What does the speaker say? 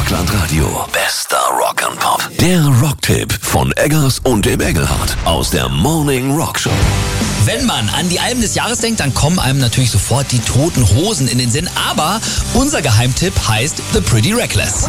Deutschlandradio. Bester Rock and Pop. Der Rocktipp von Eggers und dem Engelhardt aus der Morning Rock Show. Wenn man an die Alben des Jahres denkt, dann kommen einem natürlich sofort die Toten Hosen in den Sinn. Aber unser Geheimtipp heißt The Pretty Reckless.